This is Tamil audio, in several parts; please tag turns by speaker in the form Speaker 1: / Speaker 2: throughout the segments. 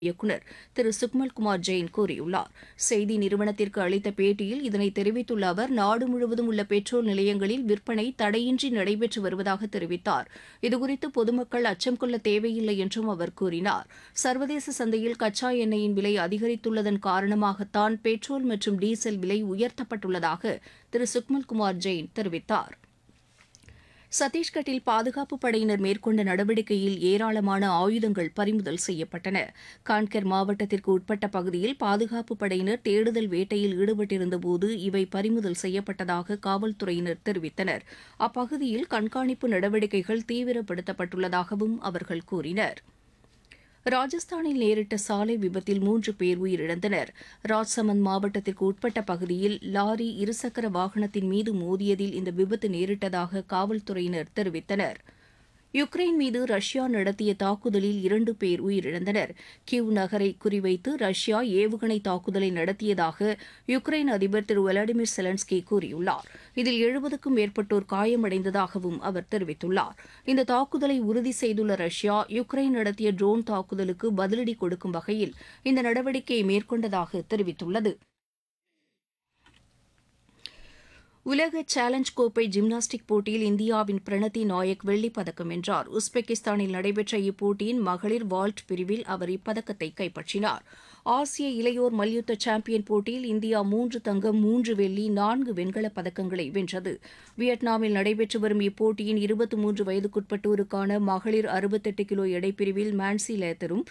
Speaker 1: இயக்குநர் திரு சுக்மல் குமார் ஜெயின் கூறியுள்ளார். செய்தி நிறுவனத்திற்கு அளித்த பேட்டியில் இதனை தெரிவித்துள்ள அவர், நாடு முழுவதும் உள்ள பெட்ரோல் நிலையங்களில் விற்பனை தடையின்றி நடைபெற்று வருவதாக தெரிவித்தார். இதுகுறித்து பொதுமக்கள் அச்சம் கொள்ள தேவையில்லை என்றும் அவர் கூறினார். சர்வதேச சந்தையில் கச்சா எண்ணெயின் விலை அதிகரித்துள்ளதன் காரணமாகத்தான் பெட்ரோல் மற்றும் டீசல் விலை உயர்த்தப்பட்டுள்ளதாக திரு சுக்மல் குமார் ஜெயின் தெரிவித்தார். சத்தீஸ்கட்டில் பாதுகாப்புப் படையினர் மேற்கொண்ட நடவடிக்கையில் ஏராளமான ஆயுதங்கள் பறிமுதல் செய்யப்பட்டன. கான்கர் மாவட்டத்திற்கு உட்பட்ட பகுதியில் பாதுகாப்புப் படையினர் தேடுதல் வேட்டையில் ஈடுபட்டிருந்தபோது இவை பறிமுதல் செய்யப்பட்டதாக காவல்துறையினர் தெரிவித்தனர். அப்பகுதியில் கண்காணிப்பு நடவடிக்கைகள் தீவிரப்படுத்தப்பட்டுள்ளதாகவும் அவர்கள் கூறினர். ராஜஸ்தானில் நேரிட்ட சாலை விபத்தில் 3 பேர் உயிரிழந்தனர். ராஜ்சமந்த் மாவட்டத்திற்கு உட்பட்ட பகுதியில் லாரி இருசக்கர வாகனத்தின் மீது மோதியதில் இந்த விபத்து நேரிட்டதாக காவல்துறையினர் தெரிவித்தனர். யுக்ரைன் மீது ரஷ்யா நடத்திய தாக்குதலில் 2 பேர் உயிரிழந்தனர். கிவ் நகரை குறிவைத்து ரஷ்யா ஏவுகணை தாக்குதலை நடத்தியதாக யுக்ரைன் அதிபர் திரு விளாடிமிர் செலன்ஸ்கி கூறியுள்ளார். இதில் 70க்கும் மேற்பட்டோர் காயமடைந்ததாகவும் அவர் தெரிவித்துள்ளார். இந்த தாக்குதலை உறுதி செய்துள்ள ரஷ்யா, யுக்ரைன் நடத்திய ட்ரோன் தாக்குதலுக்கு பதிலடி கொடுக்கும் வகையில் இந்த நடவடிக்கையை மேற்கொண்டதாக தெரிவித்துள்ளது. உலக சேலஞ்ச் கோப்பை ஜிம்னாஸ்டிக் போட்டியில் இந்தியாவின் பிரணதி நாயக் வெள்ளிப் பதக்கம் வென்றார். உஸ்பெகிஸ்தானில் நடைபெற்ற இப்போட்டியின் மகளிர் வால்ட் பிரிவில் அவர் இப்பதக்கத்தை கைப்பற்றினார். ஆசிய இளையோர் மல்யுத்த சாம்பியன் போட்டியில் இந்தியா 3 தங்கம் 3 வெள்ளி 4 வெண்கலப் பதக்கங்களை வென்றது. வியட்நாமில் நடைபெற்று வரும் இப்போட்டியின் 23 வயதுக்குட்பட்டோருக்கான மகளிர் 68 கிலோ எடைப்பிரிவில் மான்சி லேத்தரும்,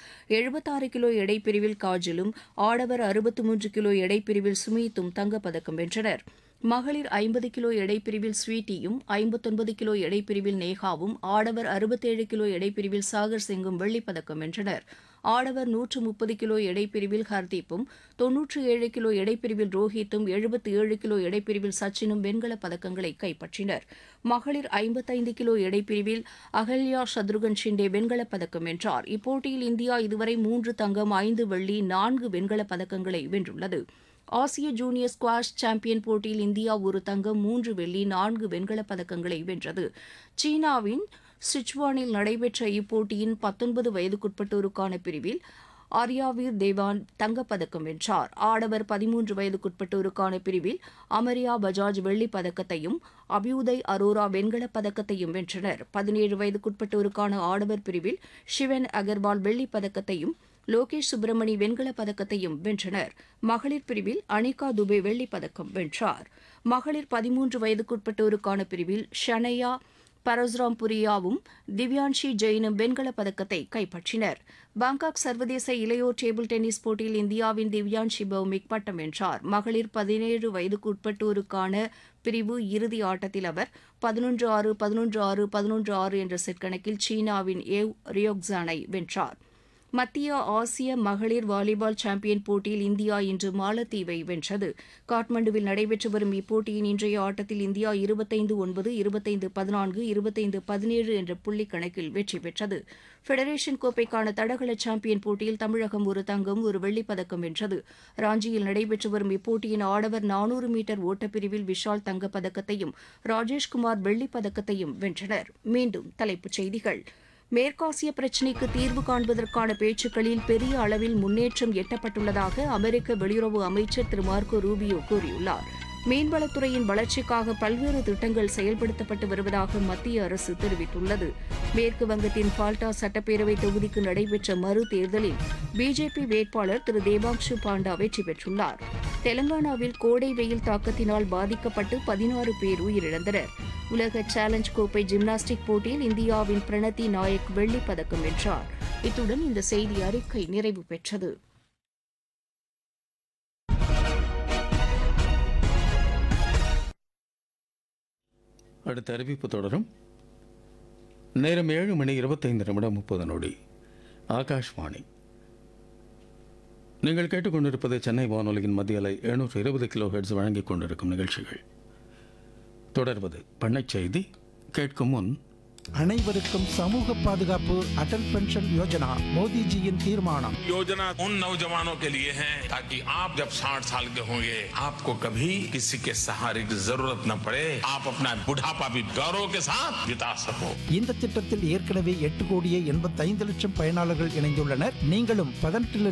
Speaker 1: 76 கிலோ எடைப்பிரிவில் காஜலும், ஆடவர் 63 கிலோ எடைப்பிரிவில் சுமீத்தும் தங்கப்பதக்கம் வென்றனர். மகளிர் 50 கிலோ எடைப்பிரிவில் ஸ்வீட்டியும், 59 கிலோ எடைப்பிரிவில் நேகாவும், ஆடவர் 67 கிலோ எடைப்பிரிவில் சாகர் சிங்கும் வெள்ளிப்பதக்கம் வென்றனர். ஆடவர் 130 கிலோ எடைப்பிரிவில் ஹர்தீப்பும், 97 கிலோ எடைப்பிரிவில் ரோஹித்தும், 77 கிலோ எடைப்பிரிவில் சச்சினும் வெண்கலப் பதக்கங்களை கைப்பற்றினர். மகளிர் 55 கிலோ எடைப்பிரிவில் அகல்யா சத்ருகன் ஷிண்டே வெண்கலப் பதக்கம் வென்றார். இப்போட்டியில் இந்தியா இதுவரை 3 தங்கம் 5 வெள்ளி 4 வெண்கலப் பதக்கங்களை வென்றுள்ளது. ஆசிய ஜூனியர் ஸ்குவாஷ் சாம்பியன் போட்டியில் இந்தியா 1 தங்கம் 3 வெள்ளி 4 வெண்கலப் பதக்கங்களை வென்றது. சீனாவின் சிச்சுவானில் நடைபெற்ற இப்போட்டியின் 19 வயதுக்குட்பட்டோருக்கான பிரிவில் ஆர்யாவீர் தேவான் தங்கப்பதக்கம் வென்றார். ஆடவர் 13 வயதுக்குட்பட்டோருக்கான பிரிவில் அமரியா பஜாஜ் வெள்ளிப் பதக்கத்தையும், அபியுதய் அரோரா வெண்கலப் பதக்கத்தையும் வென்றனர். 17 வயதுக்குட்பட்டோருக்கான ஆடவர் பிரிவில் ஷிவன் அகர்வால் வெள்ளிப் பதக்கத்தையும், லோகேஷ் சுப்பிரமணி வெண்கலப் பதக்கத்தையும் வென்றனர். மகளிர் பிரிவில் அனிகா துபே வெள்ளிப் பதக்கம் வென்றார். மகளிர் 13 வயதுக்குட்பட்டோருக்கான பிரிவில் ஷனையா பரசுராம் புரியாவும் திவ்யான்ஷி ஜெயினும் வெண்கலப் பதக்கத்தை கைப்பற்றினர். பாங்காக் சர்வதேச இளையோர் டேபிள் டென்னிஸ் போட்டியில் இந்தியாவின் திவ்யான்ஷி பௌமிக் பட்டம் வென்றார். மகளிர் 17 வயதுக்குட்பட்டோருக்கான பிரிவு இறுதி ஆட்டத்தில் அவர் 11-6, 11-6, 11-6 என்ற செட் கணக்கில் சீனாவின் ஏவ் ரியோக்ஸானை வென்றார். மத்திய ஆசிய மகளிர் வாலிபால் சாம்பியன் போட்டியில் இந்தியா இன்று மாலத்தீவை வென்றது. காட்மண்டுவில் நடைபெற்று வரும் இப்போட்டியின் இன்றைய ஆட்டத்தில் இந்தியா 25-9, 25-14, 25-17 என்ற புள்ளி கணக்கில் வெற்றி பெற்றது. ஃபெடரேஷன் கோப்பைக்கான தடகள சாம்பியன் போட்டியில் தமிழகம் 1 தங்கம் 1 வெள்ளிப் பதக்கம் வென்றது. ராஞ்சியில் நடைபெற்று வரும் இப்போட்டியின் ஆடவர் 400 மீட்டர் ஓட்டப்பிரிவில் விஷால் தங்கப்பதக்கத்தையும், ராஜேஷ்குமார் வெள்ளிப் பதக்கத்தையும் வென்றனர். மீண்டும் தலைப்புச் செய்திகள். மேற்காசிய பிரச்சினைக்கு தீர்வு காண்பதற்கான பேச்சுக்களில் பெரிய அளவில் முன்னேற்றம் எட்டப்பட்டுள்ளதாக அமெரிக்க வெளியுறவு அமைச்சர் திரு மார்க்கோ ரூபியோ கூறியுள்ளார். மீன்வளத்துறையின் வளர்ச்சிக்காக பல்வேறு திட்டங்கள் செயல்படுத்தப்பட்டு வருவதாக மத்திய அரசு தெரிவித்துள்ளது. மேற்கு வங்கத்தின் பால்டா சட்டப்பேரவை தொகுதிக்கு நடைபெற்ற மறு தேர்தலில் பிஜேபி வேட்பாளர் திரு தேபாங்ஷு பாண்டா வெற்றி பெற்றுள்ளார். தெலங்கானாவில் கோடை வெயில் தாக்கத்தினால் பாதிக்கப்பட்டு 16 பேர் உயிரிழந்தனர். உலக சேலஞ்ச் கோப்பை ஜிம்னாஸ்டிக் போட்டியில் இந்தியாவின் பிரணதி நாயக் வெள்ளிப் பதக்கம் வென்றார். இத்துடன் இந்த செய்தி அறிக்கை நிறைவு பெற்றது.
Speaker 2: அடுத்த அறிவிப்பு தொடரும். நேரம் 7 மணி 25 நிமிடம் 30 நொடி. ஆகாஷ்வாணி. நீங்கள் கேட்டுக்கொண்டிருப்பது சென்னை வானொலியின் மத்திய அலை 720 கிலோ ஹெர்ட்ஸ் வழங்கிக் கொண்டிருக்கும் நிகழ்ச்சிகள். தொடர்வது பண்ணைச் செய்தி. கேட்கும் முன்
Speaker 3: அனைவருக்கும் சமூக பாதுகாப்பு அடல் பென்ஷன் யோஜனா மோடிஜியின் தீர்மானம்.
Speaker 4: योजना उन नौजवानों के लिए है ताकि आप जब 60 साल के होंगे आपको कभी किसी के सहारे की जरूरत न पड़े, आप अपना बुढ़ापा भी गौरव के साथ बिता सको.
Speaker 3: இந்த திட்டத்தில் ஏற்கனவே 8,85,00,000 பயனாளர்கள் இணைந்துள்ளனர். நீங்களும் 18